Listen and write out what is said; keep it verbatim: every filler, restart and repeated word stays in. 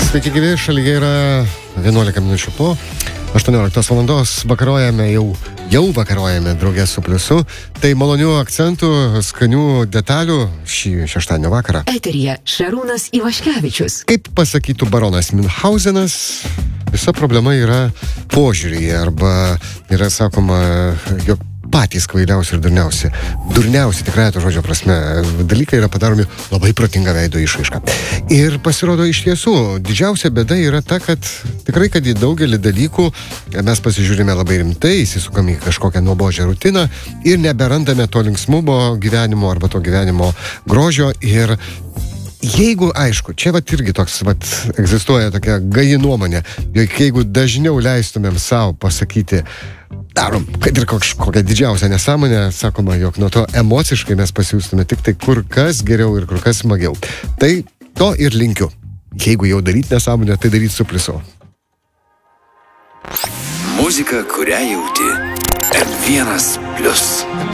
Sveiki gyvi, šalyje yra vienuolika minučių po aštuonioliktos valandos, vakarojame jau, jau vakarojame draugė su Pliusu. Tai malonių akcentų, skanių detalių šį šeštadienio vakarą. Eteryje Šarūnas Ivaškevičius. Kaip pasakytų baronas Münchhausenas, visa problema yra požiūryje, arba yra sakoma, jog patys kvailiausi ir durniausi. Durniausi, tikrąja to žodžio prasme, dalykai yra padaromi labai protinga veido išraiška. Ir pasirodo iš tiesų, didžiausia bėda yra ta, kad tikrai, kad į daugelį dalykų mes pasižiūrime labai rimtai, įsisukame į kažkokią nuobodžią rutiną ir neberandame to linksmumo gyvenimo arba to gyvenimo grožio. Ir jeigu, aišku, čia vat irgi toks, vat, egzistuoja tokia gaji nuomonė, jog jeigu dažniau leistumėm savo pasakyti, darom, kad ir kokią didžiausią nesąmonę, sakoma, jog nuo to emociškai mes pasijustume tik tai kur kas geriau ir kur kas smagiau. Tai to ir linkiu. Jeigu jau daryti nesąmonę, tai daryti su Pliusu. Muzika, kurią jauti. em vienas plius.